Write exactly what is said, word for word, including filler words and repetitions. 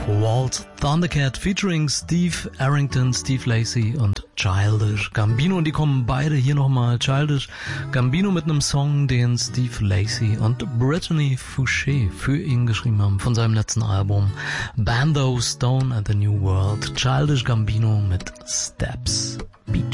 Walt Thundercat featuring Steve Arrington, Steve Lacy und Childish Gambino. Und die kommen beide hier nochmal. Childish Gambino mit einem Song, den Steve Lacy und Brittany Fouché für ihn geschrieben haben von seinem letzten Album Bando, Stone and the New World. Childish Gambino mit Steps Beach.